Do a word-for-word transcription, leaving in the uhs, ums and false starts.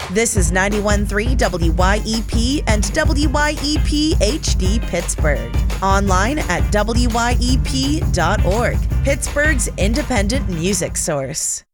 This is ninety-one point three W Y E P and W Y E P H D Pittsburgh. Online at W Y E P dot org, Pittsburgh's independent music source.